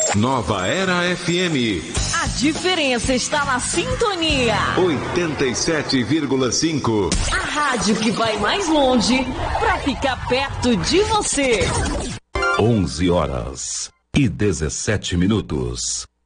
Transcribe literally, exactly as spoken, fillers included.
Nova Era F M. A diferença está na sintonia. oitenta e sete vírgula cinco. A rádio que vai mais longe para ficar perto de você. onze horas e dezessete minutos.